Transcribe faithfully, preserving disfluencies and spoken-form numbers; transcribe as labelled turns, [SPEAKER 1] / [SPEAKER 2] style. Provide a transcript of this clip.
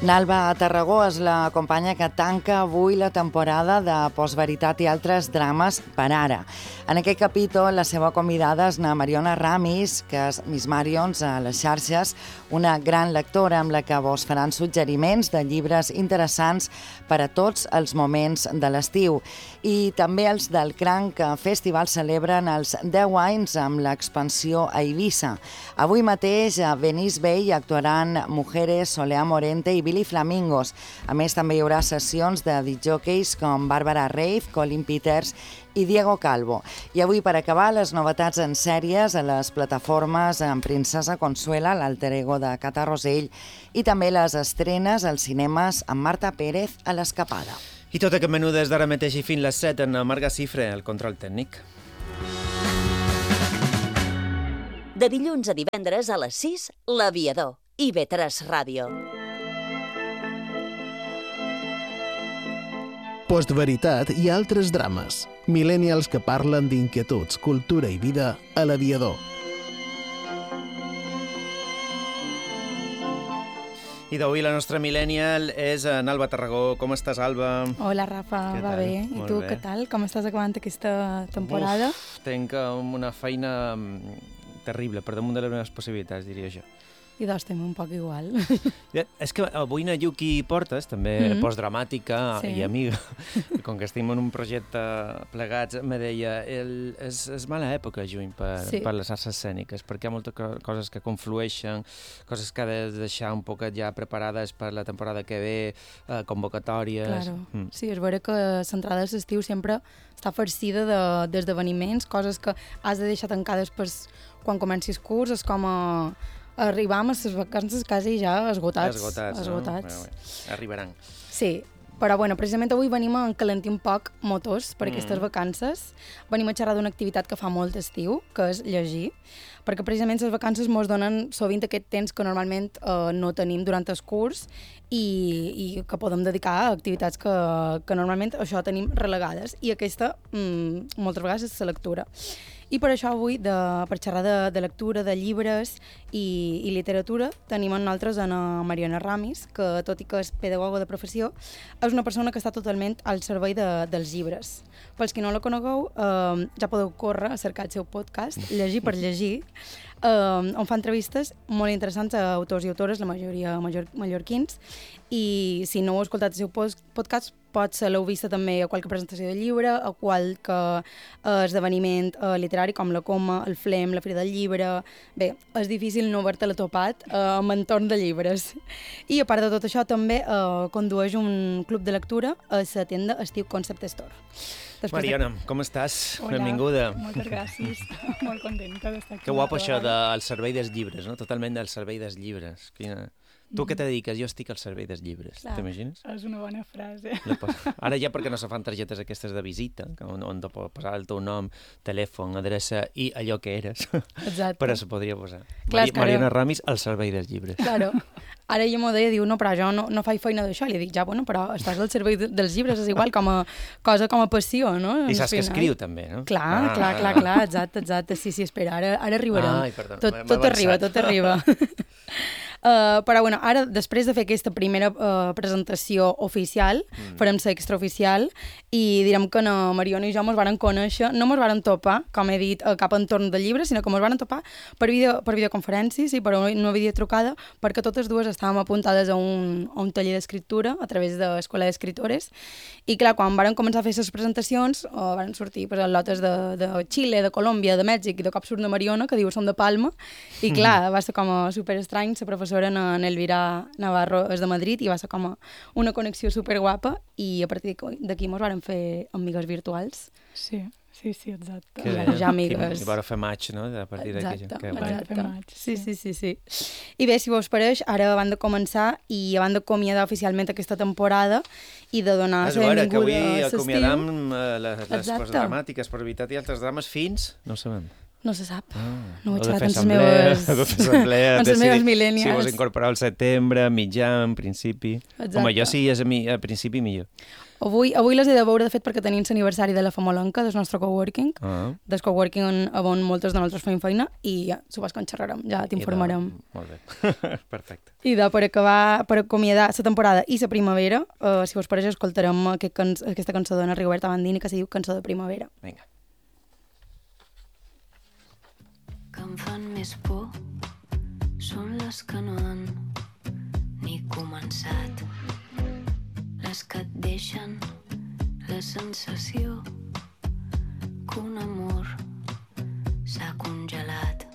[SPEAKER 1] Nalba Tarragó és la companya que tanca avui la temporada de Postveritat i altres drames per ara. En aquest capítol la seva convidada és na Mariona Ramis, que és Miss Marions a les xarxes, una gran lectora amb la que vos faran suggeriments de llibres interessants per a tots els moments de l'estiu. I també els del Cranc Festival celebren els deu anys amb l'expansió a Eivissa. Avui mateix a Venice Bay actuaran Mujeres, Soleá Morente i Billy Flamingos. A més, també hi haurà sessions de discjòqueis com Bàrbara Rave, Colin Peters i Diego Calvo. I avui, per acabar, les novetats en sèries a les plataformes en Princesa Consuela, l'alter ego de Cata Rosell, i també les estrenes als cinemes amb Marta Pérez a l'Escapada.
[SPEAKER 2] I tot aquest menú des d'ara mateix i fins les set en Marga Cifre, el control tècnic.
[SPEAKER 3] De dilluns a divendres a les sis, L'Aviador, i ve tres Ràdio.
[SPEAKER 4] Postveritat i altres drames. Millennials que parlen d'inquietuds, cultura i vida a L'Aviador.
[SPEAKER 2] I d'avui la nostra millennial és en Alba Tarragó. Com estàs, Alba?
[SPEAKER 5] Hola, Rafa,
[SPEAKER 2] Què
[SPEAKER 5] va
[SPEAKER 2] tal?
[SPEAKER 5] bé. I
[SPEAKER 2] Molt
[SPEAKER 5] tu,
[SPEAKER 2] bé.
[SPEAKER 5] què tal? Com estàs acabant aquesta temporada?
[SPEAKER 2] Uf, tenc una feina terrible, per damunt de les meves possibilitats, diria jo.
[SPEAKER 5] I doncs estem un poc igual.
[SPEAKER 2] Ja, és que avui na Yuki Portes, també
[SPEAKER 5] Mhm.
[SPEAKER 2] postdramàtica
[SPEAKER 5] Sí.
[SPEAKER 2] i amiga, i com que estem en un projecte plegats, me deia el, és, és mala època, juny, per,
[SPEAKER 5] Sí.
[SPEAKER 2] per les arts escèniques, perquè hi ha moltes co- coses que conflueixen, coses que ha de deixar un poquet ja preparades per la temporada que ve, eh, convocatòries...
[SPEAKER 5] Claro.
[SPEAKER 2] Mm.
[SPEAKER 5] Sí, és vera que l'entrada de l'estiu sempre està farcida de- d'esdeveniments, coses que has de deixar tancades pues, quan comencis curs, és com a... arribam a les vacances quasi ja esgotats.
[SPEAKER 2] Esgotats,
[SPEAKER 5] esgotats.
[SPEAKER 2] no? Bé, bé, arribaran.
[SPEAKER 5] Sí, però bueno, precisament avui venim a encalentir un poc motors per
[SPEAKER 2] Mm.
[SPEAKER 5] aquestes vacances. Venim a xerrar d'una activitat que fa molt estiu, que és llegir, perquè precisament les vacances ens donen sovint aquest temps que normalment eh, no tenim durant el curs i, i que podem dedicar a activitats que, que normalment això tenim relegades. I aquesta, mm, moltes vegades, és la lectura. I per això avui, de, per xerrar de, de lectura, de llibres i, i literatura, tenim amb nosaltres a Mariona Ramis, que tot i que és pedagoga de professió, és una persona que està totalment al servei de, dels llibres. Pels qui no la conegueu, eh, ja podeu córrer a cercar el seu podcast, Llegir per llegir, eh, on fa entrevistes molt interessants a autors i autores, la majoria mallor, mallorquins, i si no heu escoltat el seu post, podcast, potser l'heu vista també a qualque presentació de llibre, a qualque eh, esdeveniment eh, literari com la Coma, el Flem, la Fira del Llibre... Bé, és difícil no haver-te-la topat eh, amb entorn de llibres. I a part de tot això també eh, condueix un club de lectura a la tenda Estiu Concept Store. Després
[SPEAKER 2] Mariona, com estàs?
[SPEAKER 6] Hola,
[SPEAKER 2] Benvinguda.
[SPEAKER 6] moltes gràcies. Molt contenta d'estar aquí.
[SPEAKER 2] Que guapo
[SPEAKER 6] una
[SPEAKER 2] això
[SPEAKER 6] altra vegada.
[SPEAKER 2] del servei dels llibres, no? Totalment del servei dels llibres. Quina... Tu què te dediques? Jo estic al servei dels llibres.
[SPEAKER 6] Clar.
[SPEAKER 2] T'imagines?
[SPEAKER 6] És una bona frase.
[SPEAKER 2] La pos- Ara ja perquè no se fan targetes aquestes de visita, que on, on te pot posar el teu nom, telèfon, adreça i allò que eres.
[SPEAKER 5] Exacte.
[SPEAKER 2] Però se podria posar.
[SPEAKER 5] Clar,
[SPEAKER 2] Mari-
[SPEAKER 5] és que ara-
[SPEAKER 2] Mariona Ramis al servei dels llibres.
[SPEAKER 5] Claro. Ara ella m'ho deia, diu, no, però jo no, no faig feina d'això. I li dic, ja, bueno, però estàs al servei de- dels llibres, és igual, com a cosa, com a passió, no?
[SPEAKER 2] I
[SPEAKER 5] Al
[SPEAKER 2] saps que
[SPEAKER 5] final.
[SPEAKER 2] escriu també, no?
[SPEAKER 5] Clar,
[SPEAKER 2] Ah,
[SPEAKER 5] clar,
[SPEAKER 2] ah,
[SPEAKER 5] clar,
[SPEAKER 2] ah.
[SPEAKER 5] clar, exacte, exacte. Sí, sí, espera, ara, ara arribarem.
[SPEAKER 2] Ai, perdona,
[SPEAKER 5] tot,
[SPEAKER 2] m'he- m'he
[SPEAKER 5] tot arriba,
[SPEAKER 2] avançat.
[SPEAKER 5] tot arriba. Uh, però bueno, ara, després de fer aquesta primera uh, presentació oficial, mm. farem la extraoficial i direm que no, Mariona i jo mos varen conèixer, no mos varen topar, com he dit, a cap entorn de llibres, sinó que mos varen topar per, video, per videoconferències i per una videotrucada, perquè totes dues estàvem apuntades a un, a un taller d'escriptura a través de l'Escola d'Escriptores. I clar, quan varen començar a fer les presentacions, uh, varen sortir pues, lotes de, de Xile, de Colòmbia, de Mèxic, i de cop surt una Mariona, que diu són de Palma, i clar, mm. va ser com a superestrany, la professora en Elvira Navarro és de Madrid i va ser com a una connexió superguapa i a partir d'aquí mos varen fer amigues virtuals.
[SPEAKER 6] Sí, sí, sí, exacte.
[SPEAKER 2] Que
[SPEAKER 5] Ja,
[SPEAKER 2] bé.
[SPEAKER 5] ja amigues.
[SPEAKER 2] I vareu fer match, no? A partir d'aquí.
[SPEAKER 5] Exacte,
[SPEAKER 2] Que
[SPEAKER 6] Vam
[SPEAKER 2] bé.
[SPEAKER 6] fer
[SPEAKER 5] exacte.
[SPEAKER 6] maig,
[SPEAKER 5] Sí,
[SPEAKER 6] sí.
[SPEAKER 5] sí, sí, sí. I bé, si vos pareix, ara van de començar i van d'acomiadar oficialment aquesta temporada i de donar
[SPEAKER 2] És
[SPEAKER 5] la
[SPEAKER 2] vera que
[SPEAKER 5] benvinguda
[SPEAKER 2] avui
[SPEAKER 5] a l'estiu.
[SPEAKER 2] acomiadam eh, les, les
[SPEAKER 5] Exacte.
[SPEAKER 2] postdramàtiques per evitar i altres drames fins... No ho sabem.
[SPEAKER 5] No se sap.
[SPEAKER 2] Ah,
[SPEAKER 5] no ho he
[SPEAKER 2] heu de
[SPEAKER 5] xerrat
[SPEAKER 2] fer
[SPEAKER 5] amb les
[SPEAKER 2] assemblea,
[SPEAKER 5] meves...
[SPEAKER 2] heu de fer assemblea,
[SPEAKER 5] amb les
[SPEAKER 2] decidir
[SPEAKER 5] meves millennials.
[SPEAKER 2] Si vols incorporar al setembre, mitjà, en principi.
[SPEAKER 5] Exacte.
[SPEAKER 2] Home, jo si és a, mi, a principi millor.
[SPEAKER 5] Avui, avui les he de veure, de fet, perquè tenim l'aniversari de la Famolenca, del nostre coworking,
[SPEAKER 2] Ah.
[SPEAKER 5] del coworking on, on moltes de nosaltres fem feina, i ja, supos que en xerrarem, ja t'informarem.
[SPEAKER 2] I de... Molt bé, perfecte.
[SPEAKER 5] I de, per acabar, per acomiadar la temporada i la primavera, uh, si vos pareix, escoltarem aquest can aquesta cançó d'Anna Rigoberta Bandini que se diu Cançó de primavera.
[SPEAKER 2] Vinga.
[SPEAKER 7] Que em fan més por són les que no han ni començat, les que et deixen la sensació que un amor s'ha congelat.